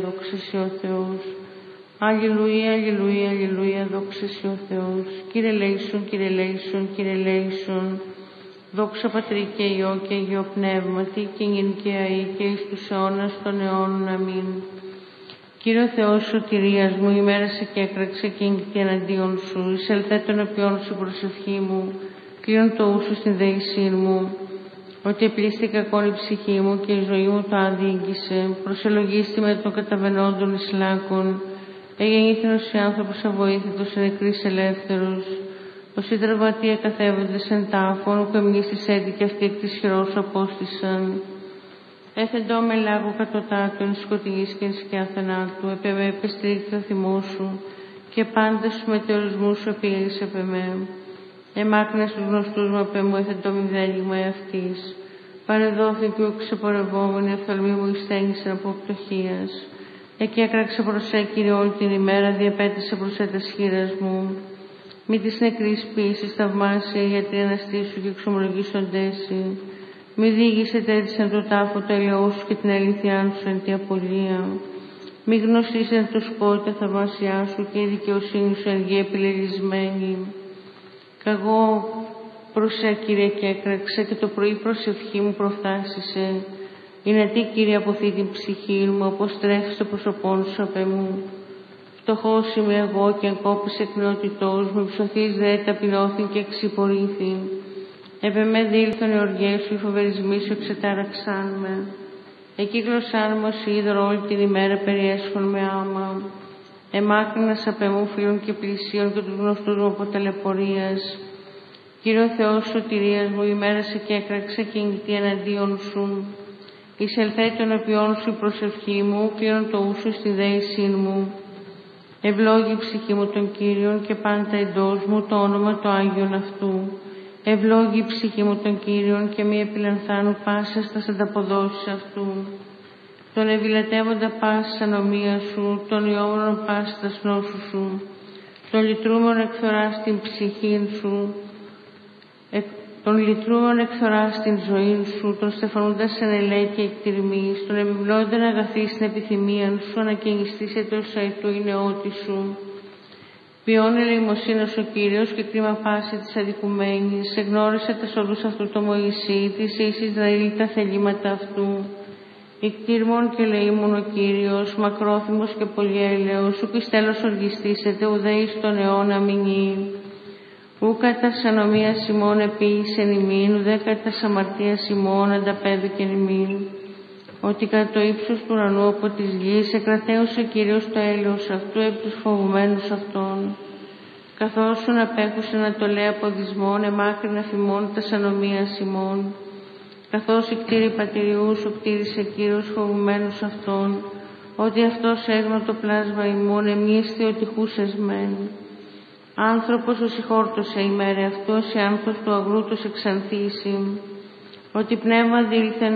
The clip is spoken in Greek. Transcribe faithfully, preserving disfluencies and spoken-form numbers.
δόξα σοι ο Θεός. Αλληλούια, αλληλούια, αλληλούια, δόξα σοι ο Θεός. Κύριε ελέησον, Κύριε ελέησον, Κύριε ελέησον. Δόξα Πατρί και Υιό και Αγίο Πνεύματι, και νυν και αεί και εις τους αιώνας των αιώνων. Αμήν. Κύριε ο Θεός σωτηρίας μου, ημέρασε και έκραξε και εγκυθεί εναντίον σου. Εισελθέ των επιών σου προσευχή μου, κλείον το ούσου στην δεησή μου. Ότι επλήστη κακόν η ψυχή μου και η ζωή μου το άδειγγισε. Προσελογίστη με των καταβενόντων εις λάκων. Εγεννήθηνος οι άνθρωπος αβοήθητος, εν νεκρής ελεύθερος. Όσοι τραυματία καθέβοντες εν τάφων, ουκ εμνήσεις έντι και αυτοί εκ της χειρός απόστησαν. Έθεντο με λάγο κατωτάτων, σκοτεινής και εν σκιά θανάτου, επ' εμέ επεστρίχθη το θυμό σου, και πάντα στους μετεωρισμούς σου επήγαγες επ' εμέ. Εμάκρυνες τους γνωστούς μου επ' εμού, έθεντο μη δέλυγμα εαυτής. Παρεδόθη και ουκ ξεπορευόμενη, οφθαλμή μου εισθένησαν από πτωχίας. Εκεί έκραξε προς σε, Κύριε, όλη την ημέρα, διαπέτησε προς σε τας χείλας μου. Μη της νεκρής ποιήσης θαυμάσια, γιατί αναστήσου και εξομολογήσοντέσι. Μη διήγησε τέτοισαν το τάφο το ελαιό σου και την αλήθειά σου εν τη απολία. Μη γνωσίσαν το σκότη τα θαυμάσια σου και η δικαιοσύνη σου εν γη επιλελισμένη. Καγώ προς σε, Κύριε, και έκραξε, και το πρωί προσευχή μου προφθάσισε. Είναι τι, Κύριε, αποθεί την ψυχή μου, αποστρέφει το πρόσωπόν σου απ' εμού. Φτωχός είμαι εγώ και εγκόπησε εκ νεότητός μου, υψωθείς δε ταπεινώθην και εξυπορήθην. Επ' εμέ δήλθον οι οργές σου, οι φοβερισμοί σου εξετάραξάν με. Εκύκλωσάν μου ως είδωρο όλη την ημέρα, περιέσχον με άμα. Εμάκρυνας απ' εμού φίλων και πλησίων και τους γνωστούς μου από ταλαιπωρίας. Κύριε ο Θεός σωτηρίας μου, ημέρασε και έκραξε και εγκυθεί εναντίον σου. Εισελθέ των επιών σου η προσευχή μου, κλείνον το ούσου στη δέησή μου. Ευλόγη η ψυχή μου τον Κύριον και πάντα εντός μου το όνομα το Άγιον αυτού. Ευλόγη η ψυχή μου τον Κύριον και μη επιλανθάνου πάσα στα ανταποδόσεις αυτού. Τον ευηλατεύοντα πάσα ανομία σου, τον ιόμενον πάσα στα νόσου σου. Τον λυτρούμενον εκθορά στην ψυχή σου, εκ, τον λυτρούμενον εκθορά στην ζωή σου, τον στεφανούντας εν ελέη και εκτιρμής, τον επιβλώντα να αγαθεί στην επιθυμία σου, ανακαινιστείς εντός αετού η νεότη σου. Ποιόν ελεημοσύνος ο Κύριος και κρίμα πάση της αδικουμένης, εγνώρισε τας οδούς αυτού το Μωυσή, της ίσης να τα θελήματα αυτού. Ικτήρμον και ελεήμων ο Κύριος, μακρόθυμος και πολυέλεος, ουκ εις τέλος οργιστήσεται, ουδέ εις τον αιώνα μηνύει. Ου κατά ανομίας ημών επίησεν ημίν, ουδέ κατά αμαρτίας ημών ανταπέδωκεν ημίν. Ότι κατά το ύψος του ουρανού από της γης εκρατέωσε ο Κύριος το έλεος αυτού επί τους φοβουμένους αυτών. Καθώς σου απέχουσε να το λέει αποδισμόν, εμάκρυν αφημών τας ανομίας ημών. Καθώς η κτήρη πατηριού σου κτήρισε Κύριος φοβουμένους αυτών, ότι αυτός έγνω το πλάσμα ημών, εμίσθη ότι χούσες μεν. Άνθρωπος ως ηχόρτωσε ημέρε αυτού, ως άνθρωπος του αγρού τους εξανθήσει. Ότι πνεύμα δήλθεν